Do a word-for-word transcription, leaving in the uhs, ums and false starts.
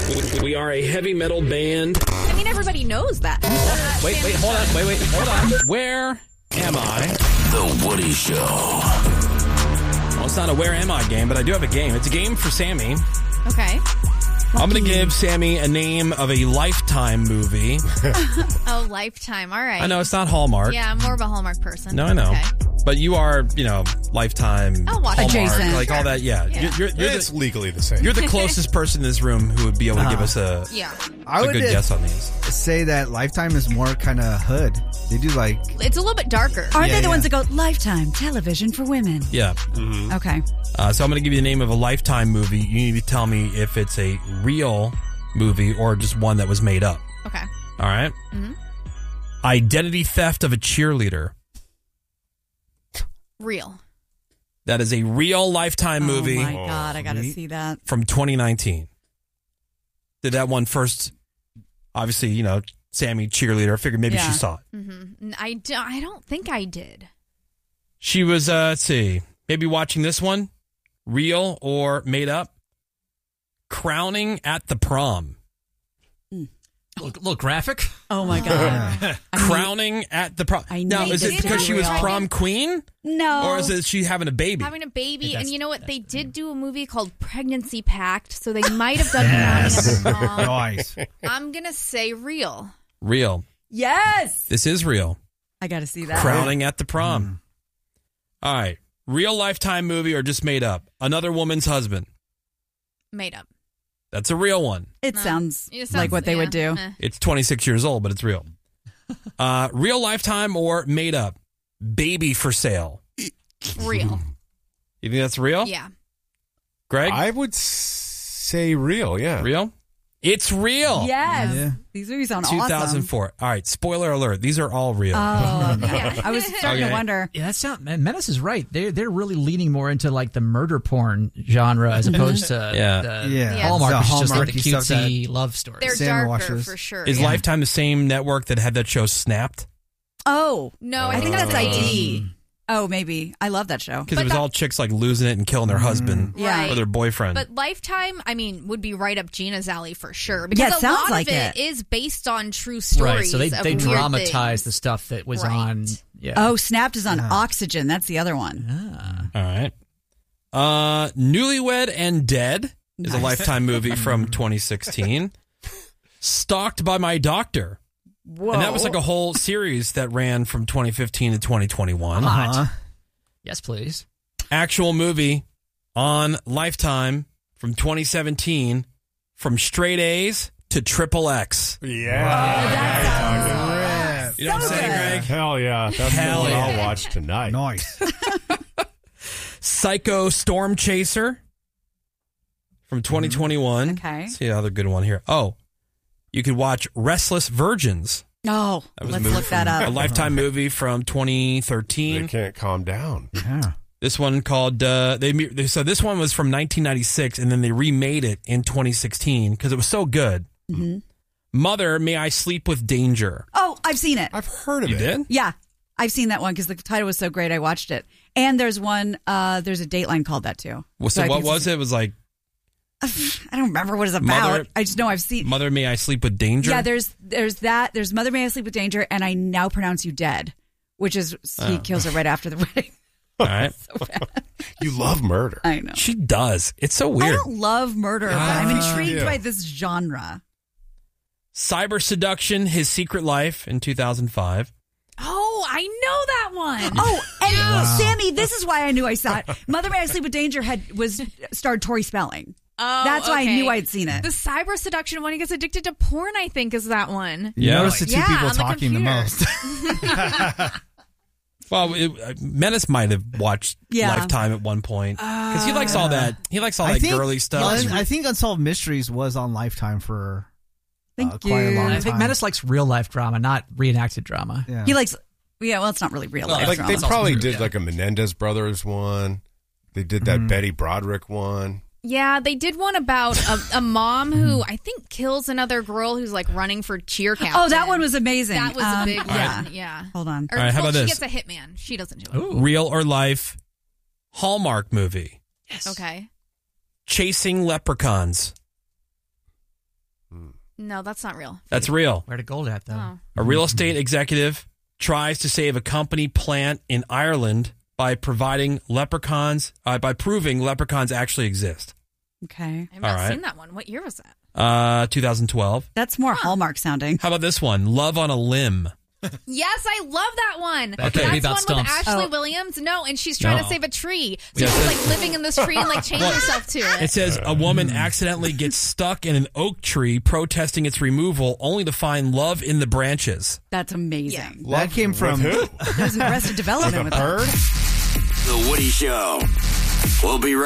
We are a heavy metal band. I mean, everybody knows that. Wait, wait, hold on. Wait, wait, hold on. Where am I? The Woody Show. Well, it's not a Where Am I game, but I do have a game. It's a game for Sammy. Okay. I'm going to give Sammy a name of a Lifetime movie. Oh, Lifetime. All right. I know it's not Hallmark. Yeah, I'm more of a Hallmark person. No, I know. Okay. But you are, you know, Lifetime, I'll watch Hallmark, Adjacent. like all Sure. that. Yeah, Yeah. You're, you're, you're It's the, legally the same. you're the closest person in this room who would be able to give us a, Yeah. I a would good uh, guess on these. say that Lifetime is more kind of hood. They do like It's a little bit darker. Aren't Yeah, they the yeah. ones that go Lifetime television for women? Yeah. Okay. Uh, so I'm going to give you the name of a Lifetime movie. You need to tell me if it's a real movie or just one that was made up. Okay. All right? Mhm. Identity theft of a cheerleader. Real. That is a real Lifetime movie Oh my God, I got to sweet. see that. from twenty nineteen. Did that one first, obviously, you know, Sammy, cheerleader. I figured maybe Yeah. she saw it. Mm-hmm. I, do, I don't think I did. She was, uh, let's see, maybe watching this one, real or made up. Crowning at the Prom. A little, little graphic. Oh my God. Crowning at the prom. I Now, need is this it to because be she was real. prom queen? No. Or is it she having a baby? Having a baby, That's- and you know what? that's They the- did do a movie called Pregnancy Pact, so they might have done Crowning at the Prom. noise. I'm gonna say real. Real. Yes. This is real. I got to see that. Crowning at the Prom. All right. Real Lifetime movie or just made up? Another Woman's Husband. Made up. That's a real one. It No. sounds It sounds- like what they would yeah, do. eh. It's twenty-six years old, but it's real. Uh, real Lifetime or made up? Baby for Sale. Real. You think that's real? Yeah. Greg? I would s- say real, yeah. Real? It's real. Yes. Yeah. These movies sound two thousand awesome. four. All right. Spoiler alert. These are all real. Oh, okay. I was starting Okay. to wonder. Yeah, that's not. Man, Menace is right. They're they're really leaning more into like the murder porn genre as opposed to Yeah. the Yeah. Hallmark, The which is just like the Hallmarky stuff cutesy love story. They're Salmon darker washers. for sure. Is yeah. Lifetime the same network that had that show Snapped? Oh, No, I think that's I D. D. Oh, maybe. I love that show. Because But it was that- all chicks like losing it and killing their husband Yeah. or their boyfriend. But Lifetime, I mean, would be right up Gina's alley for sure. Because Yeah, it a sounds lot like of it, it. is based on true stories. right. So they of they weird dramatize the things. stuff that was Right. on. Yeah. Oh, Snapped is on Oxygen. That's the other one. all right. Uh, Newlywed and Dead is a Lifetime movie from twenty sixteen. Stalked by My Doctor. Whoa. And that was like a whole series that ran from twenty fifteen to twenty twenty-one. Uh-huh. Yes, please. Actual movie on Lifetime from twenty seventeen, From Straight A's to Triple X. Yeah. You know what I'm saying, Greg? Hell yeah. That's Hell the one yeah. I'll watch tonight. Noise. Psycho Storm Chaser from twenty twenty-one. Okay. Let's see another good one here. Oh, you could watch Restless Virgins. Oh, That was a let's movie look that from- up. A Lifetime movie from twenty thirteen. They can't calm down. Yeah. This one called uh, they, they so this one was from nineteen ninety-six, and then they remade it in twenty sixteen because it was so good. Mm-hmm. Mother, May I Sleep with Danger? Oh, I've seen it. I've heard of You it. did? Yeah, I've seen that one because the title was so great. I watched it. And there's one, uh, there's a Dateline called that too. Well, so I what think it's- was it? It was like I don't remember what it's about. Mother- I just know I've seen. Mother, May I Sleep with Danger? Yeah, there's there's that. There's Mother May I Sleep with Danger, and I Now Pronounce You Dead, which is he Oh. kills her right after the wedding. All right. So bad. You love murder. I know. She does. It's so I weird. don't love murder, but I'm Ah, intrigued yeah. by this genre. Cyber Seduction, His Secret Life in two thousand five. Oh, I know that one. Oh, and Sammy, this is why I knew I saw it. Mother May I Sleep with Danger had was starred Tori Spelling. Oh, That's why I okay. knew I'd seen it. The cyber seduction one, he gets addicted to porn, I think, is that one. You Yeah. notice the two Yeah, people on the talking the computer. most. Well, it, uh, Menace might have watched Yeah. Lifetime at one point because he likes all that. He likes all I that think, girly stuff. Un- I think Unsolved Mysteries was on Lifetime for Thank uh, quite a you. long And time. I think Menace likes real life drama, not reenacted drama. Yeah. He likes, yeah, well, it's not really real Well, life Like drama. they probably true, did yeah. like a Menendez Brothers one. They did that Mm-hmm. Betty Broderick one. Yeah, they did one about a, a mom who I think kills another girl who's like running for cheer captain. Oh, that one was amazing. That was Um, a big one. yeah. Yeah. Hold on. Or, All right, how well, about she this? gets a hitman. She doesn't do it. Ooh. Real or Life Hallmark movie. Yes. Okay. Chasing Leprechauns. No, that's not real. That's real. Where to gold at, though? Oh. A real estate executive tries to save a company plant in Ireland by providing leprechauns, uh, by proving leprechauns actually exist. Okay. I've not All right. seen that one. What year was that? Uh, two thousand twelve. That's more Hallmark sounding. How about this one? Love on a Limb. Yes, I love that one. That could That's be about one stumps. with Ashley Oh. Williams. No, and she's trying No. to save a tree. So Yeah, she's that's- like living in this tree and like chains herself to it. It says a woman accidentally gets stuck in an oak tree protesting its removal, only to find love in the branches. That's amazing. That came from With who? There's an Arrested Development with that. Bird? The Woody Show. We'll be right